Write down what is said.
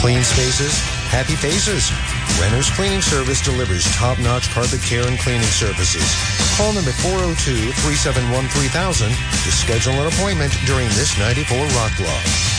Clean spaces, happy faces. Renner's Cleaning Service delivers top-notch carpet care and cleaning services. Call them at 402-371-3000 to schedule an appointment during this 94 Rock Block.